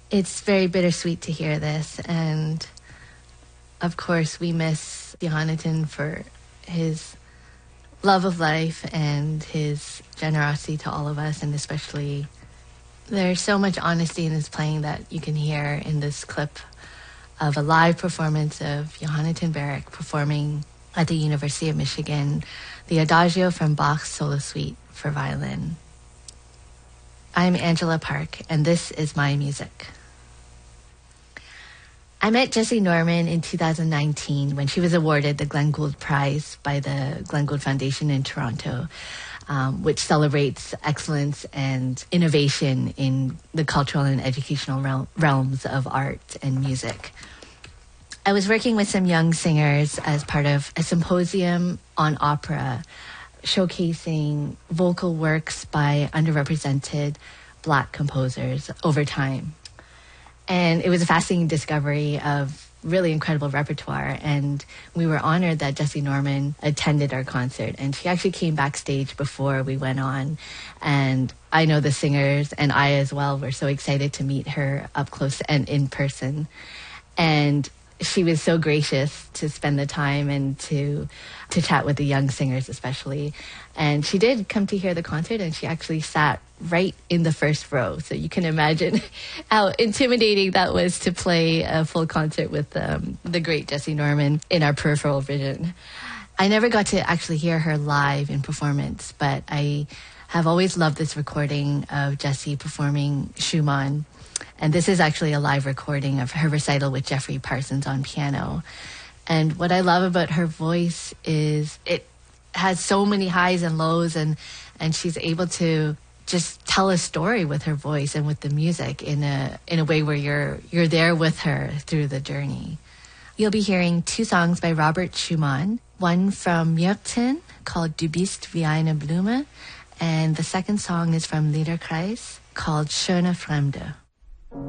It's very bittersweet to hear this, and of course we miss Jonathan for his love of life and his generosity to all of us, and especially there's so much honesty in his playing that you can hear in this clip of a live performance of Jonathan Barrick performing at the University of Michigan the Adagio from Bach's Solo Suite for violin. I'm Angela Park, and this is my music. I met Jessie Norman in 2019 when she was awarded the Glenn Gould Prize by the Glenn Gould Foundation in Toronto, which celebrates excellence and innovation in the cultural and educational realms of art and music. I was working with some young singers as part of a symposium on opera, showcasing vocal works by underrepresented Black composers over time. And it was a fascinating discovery of really incredible repertoire. And we were honored that Jessie Norman attended our concert. And she actually came backstage before we went on. And I know the singers, and I as well, were so excited to meet her up close and in person. And she was so gracious to spend the time and to chat with the young singers especially. And she did come to hear the concert, and she actually sat right in the first row. So you can imagine how intimidating that was to play a full concert with the great Jessie Norman in our peripheral vision. I never got to actually hear her live in performance, but I have always loved this recording of Jessie performing Schumann. And this is actually a live recording of her recital with Jeffrey Parsons on piano. And what I love about her voice is it has so many highs and lows, and she's able to just tell a story with her voice and with the music in a way where you're there with her through the journey. You'll be hearing two songs by Robert Schumann, one from Myrten called Du bist wie eine Blume, and the second song is from Liederkreis called Schöne Fremde.